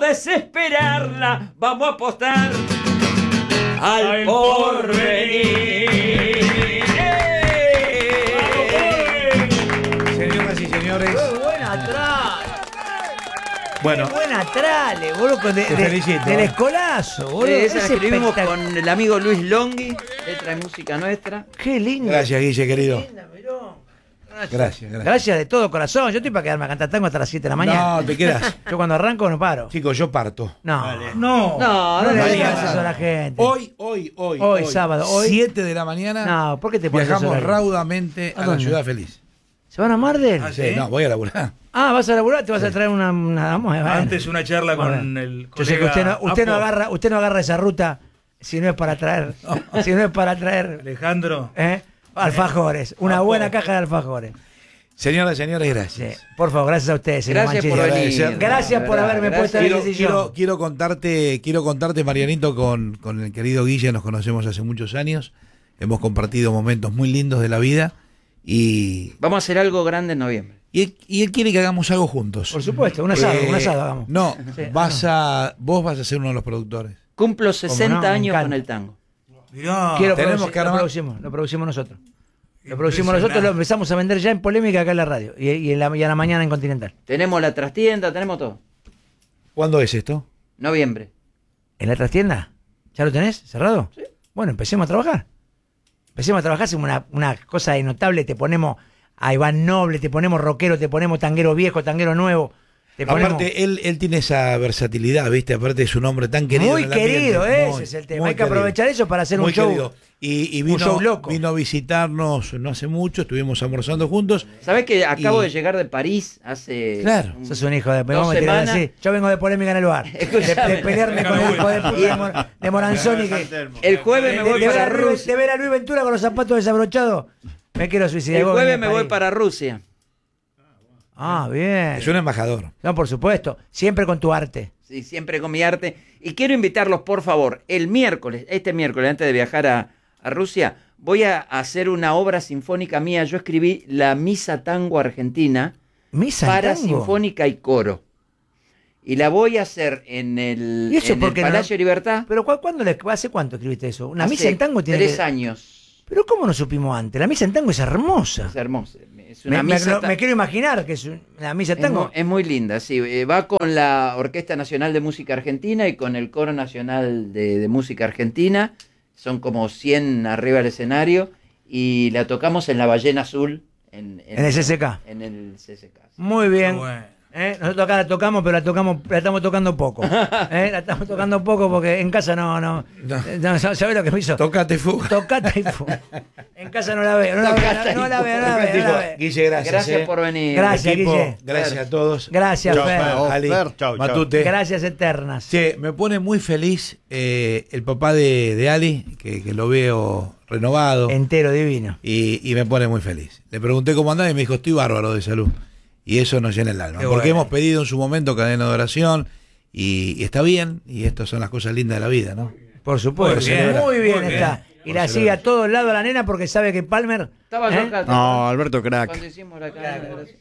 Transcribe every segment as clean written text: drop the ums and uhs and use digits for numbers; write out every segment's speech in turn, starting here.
desesperarla, vamos a apostar al porvenir. Señoras y señores. ¡Qué buena trale! Bueno, ¡Qué buena trale, boludo! Te felicito. Del escolazo, boludo. Esa Es la escribimos espectacular. con el amigo Luis Longhi, letra de música nuestra. ¡Qué lindo! gracias, Guille, querido. Qué linda, miró. Gracias. Gracias de todo corazón. Yo estoy para quedarme a cantar tango hasta las 7 de la mañana. No, te quedas. Yo cuando arranco no paro. Chicos, yo parto. No. No. No le Mañana. digas eso a la gente. Hoy, sábado, hoy. 7 de la mañana. No, ¿por qué te pones viajamos eso? raudamente ¿A a la dónde? Ciudad Feliz. ¿Se van a Mardel? Sí, no, voy a laburar. Ah, ¿vas a laburar? ¿Te vas a traer una vamos a ver. Antes una charla con Bueno. el Yo sé que colega usted no Apo. agarra esa ruta si no es para traer. Si no es para traer Alejandro. alfajores. Una Apo. buena caja de alfajores. Señoras y señores, Sí. gracias. Por favor, gracias a ustedes, señor Gracias por Manchini. venir. Gracias por haberme puesto en Quiero, ese sillón. quiero contarte, Marianito, con el querido Guille, nos conocemos hace muchos años, hemos compartido momentos muy lindos de la vida y Vamos a hacer algo grande en noviembre. él quiere que hagamos algo juntos. Por supuesto, un asado hagamos. No, Sí, vos vas a ser uno de los productores. Cumplo 60 no, me años encanta. con el tango. Mirá. tenemos que armar- lo producimos nosotros. Lo producimos nosotros, lo empezamos a vender ya en Polémica acá en la radio y a la mañana en Continental. Tenemos la trastienda, tenemos todo. ¿Cuándo es esto? Noviembre. ¿En la trastienda? ¿Ya lo tenés cerrado? Sí. Bueno, empecemos a trabajar. Hacemos una cosa notable, te ponemos a Iván Noble, te ponemos rockero, te ponemos tanguero viejo, tanguero nuevo. Te ponemos... Aparte, él tiene esa versatilidad, ¿viste? Aparte es un hombre tan querido. Muy en el ambiente. querido, ese Muy, es el tema. muy Hay que aprovechar eso para hacer Muy un show. querido. Y un show vino, loco. vino a visitarnos no hace mucho, estuvimos almorzando juntos. ¿Sabés que acabo Y- de llegar de París hace... Claro. Sos un hijo de... Dos vamos a tirar semanas. así. Yo vengo de Polémica en el bar. De pelearme con el hijo de puta de Moranzoni. El jueves me voy para Rusia. De ver a Luis Ventura con los zapatos desabrochados. Me quiero suicidar. El Vos jueves venís me a voy París. para Rusia. Ah, bien. Es un embajador. No, por supuesto. Siempre con tu arte. Sí, siempre con mi arte. Y quiero invitarlos, por favor, el miércoles, este miércoles, antes de viajar a Rusia, voy a hacer una obra sinfónica mía. Yo escribí la Misa Tango Argentina Misa para tango. sinfónica y coro. Y la voy a hacer en el, ¿Y eso en por el qué no? Palacio de Libertad. Pero ¿hace cuánto escribiste eso? Una Hace misa en tango tiene 3 años. Pero ¿cómo no supimos antes? La misa en tango es hermosa. Es hermosa. Es una Me misa ta- quiero imaginar que es la misa en es, tango. es muy linda, sí. Va con la Orquesta Nacional de Música Argentina y con el Coro Nacional de Música Argentina. Son como 100 arriba del escenario. Y la tocamos en la Ballena Azul. En el CCK. En el CCK. sí. Muy bien. Bueno. Nosotros acá la tocamos, pero la estamos tocando poco. La estamos tocando poco porque en casa no ¿sabés lo que me hizo? Tocate fuga. Tocate y fu. En casa no la veo, no la veo. Guille, gracias. Gracias por venir. Gracias, Equipo, Guille. gracias a todos. Gracias, Chau, Fer. Fer. Ali, Chau, Matute. Gracias eternas. Che, me pone muy feliz el papá de Ali, que lo veo renovado. Entero, divino. Y me pone muy feliz. Le pregunté cómo andaba y me dijo, estoy bárbaro de salud. Y eso nos llena el alma. Qué Porque bueno. hemos pedido en su momento cadena de oración y está bien. Y estas son las cosas lindas de la vida, ¿no? Por supuesto. Muy bien, Muy bien muy está. bien. Y la sigue a todos lados la nena porque sabe que Palmer. Estaba yo ¿eh? acá. No, Alberto Crack. Cuando hicimos la cadena de oración.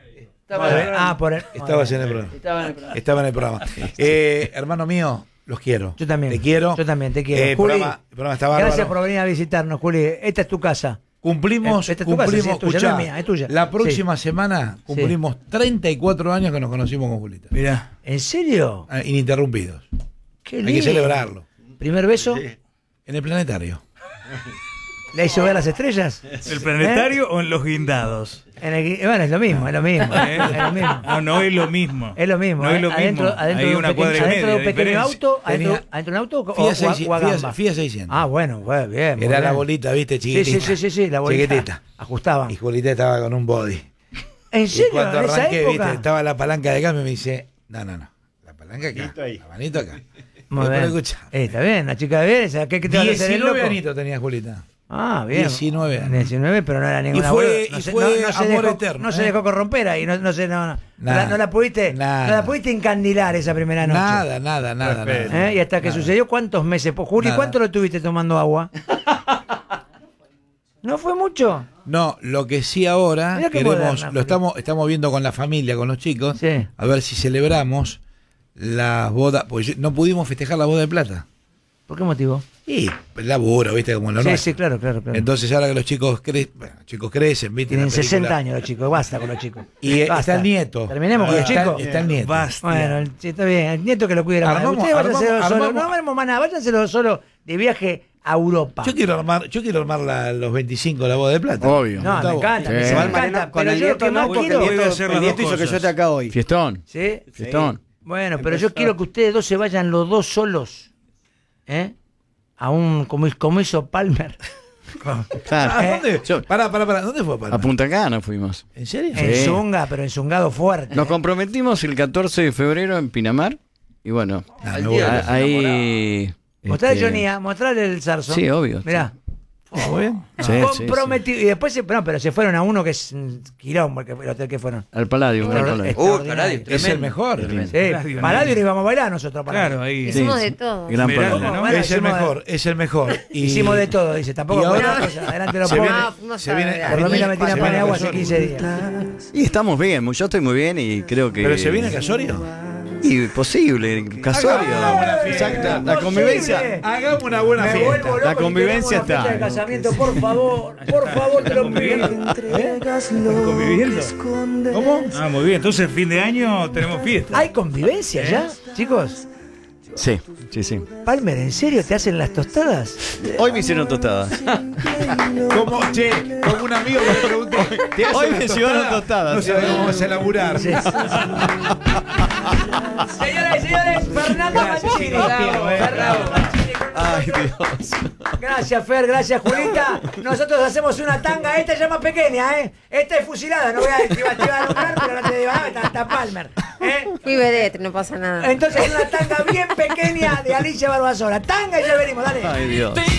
Por el. Estabas en el programa. Estaba en el programa. Estaba en el programa. Hermano mío, los quiero. Yo también. Te quiero. Yo también te quiero. El Juli, programa está bárbaro. gracias por venir a visitarnos, Juli. Esta es tu casa. Cumplimos, Esta es tu casa, sí, es tuya, escuchá, no es mía, es tuya. la próxima semana cumplimos 34 años que nos conocimos con Julita. Mirá. ¿En serio? Ininterrumpidos. Qué Hay lindo. que celebrarlo. ¿Primer beso? En el planetario. ¿Le hizo ver las estrellas? ¿El planetario o en los guindados? Bueno, es lo mismo, es lo mismo. ¿Eh? Es lo mismo. No es lo mismo. Es lo mismo. No es lo mismo. Adentro Hay de un una pequeño, cuadra y adentro de un media de pequeño diferencia. auto, Tenía- adentro de un auto o FIA a 600. gamba. FIA 600. Ah, bueno, bien. muy Era la bien. bolita, viste, Sí, chiquitita. sí, la bolita. Chiquitita. Ajustaban. Y Julita estaba con un body. ¿En Y serio? cuando ¿En esa arranqué, época? viste, estaba la palanca de cambio y me dice, no. La palanca acá. Manito ahí. La manito acá. Muy Pero bien. escuchá. Está bien, la chica de bien. Esa, ¿qué te vas a hacer el 19 loco? añitos tenía Julita. Ah, bien. 19 años. 19, pero no era ninguna Y fue- boluda. y fue se amor dejó, eterno, no se ¿eh? dejó corromper ahí. No Nada. la pudiste, Nada. no la pudiste encandilar esa primera noche. Nada. Respeto. Y hasta que Nada. sucedió, ¿cuántos meses? Juli, Nada. ¿cuánto lo tuviste tomando agua? ¿No fue mucho? No, lo que sí ahora Mirá qué queremos, moderna, lo estamos viendo con la familia, con los chicos, Sí. a ver si celebramos las bodas, porque no pudimos festejar la boda de plata. ¿Por qué motivo? Y el laburo, ¿viste? Como lo Sí, nuestro. sí, claro. Entonces ahora que los chicos crecen, ¿viste? Tienen La película. 60 años los chicos, basta con los chicos. Y Basta. está el nieto. Terminemos con Y los está- chicos. Está el nieto. Basta. Bueno, está bien, el nieto que lo cuide la madre. Armamos- Ustedes váyanse armamos- solo, armamos- no armemos más nada, váyanse solo de viaje a Europa. Yo quiero armar los 25 la boda de plata. Obvio. No, me Gustavo. encanta, Sí. me Igual, encanta, con pero el yo lo nieto que más no, porque quiero... voy a hacer el las nieto dos hizo que yo cosas. te acá hoy. Fiestón. ¿Sí? Fiestón. Bueno, pero yo quiero que ustedes dos se vayan los dos solos, ¿eh? A un, como hizo Palmer, Claro. ¿A dónde? Yo- Pará, ¿dónde fue Palma? A Punta Cana fuimos. ¿En serio? Sí. en Zunga, pero en Zungado fuerte. Nos comprometimos el 14 de febrero en Pinamar. Y bueno, No, Al me día voy. de los ahí. Mostrale Johnny, mostrale el zarzo. Sí, obvio. Mirá. ¿Muy bien? Sí, sí, Comprometido. Y después pero se fueron a uno que es quilombo, el hotel que fueron. Al Palladium. al Pero- Palladium. Paladio, Es el tremendo. mejor. Tremendo. Sí, Radio Paladio y íbamos a bailar nosotros. Claro, ahí. Hicimos de todo. Gran Verano, Palladium. ¿no? Bueno, Es el hicimos de- mejor, es el mejor. Y- Hicimos de todo, dice. Tampoco Y fue ahora- una cosa. Adelante los se pobres. viene- Ah, fuimos se a viene- ver. Por lo menos me tiran se pan de viene agua hace Casorio. 15 días. Y estamos bien, yo estoy muy bien y creo que. ¿Pero se viene Casorio? Y posible, Casorio. Hagamos una buena fiesta. Exacto, la convivencia. Posible. Hagamos una buena Me fiesta. vuelvo loco La y convivencia tenemos una fiesta está. de casamiento, por favor, te lo pido. ¿Conviviendo? ¿Cómo? Ah, muy bien. Entonces, fin de año tenemos fiesta. ¿Hay convivencia ya, chicos? Sí, sí, sí. Palmer, ¿en serio te hacen las tostadas? Hoy me hicieron tostadas. Como un amigo que me preguntó. ¿te hacen Hoy la me tostada? llevaron tostadas. No sabemos cómo vas a laburar. Señoras y señores, Fernando Mancini. Fernando Mancini con Ay, nosotros. Dios. Gracias, Fer, gracias, Julita. Nosotros hacemos una tanga, esta ya más pequeña, ¿eh? Esta es fusilada, no voy a te iba a nombrar, pero no te digo nada, está Palmer. ¿Eh? Fui vedette, no pasa nada. Entonces es una tanga bien pequeña de Alicia Barbasola. Tanga y ya venimos, dale. Ay, Dios.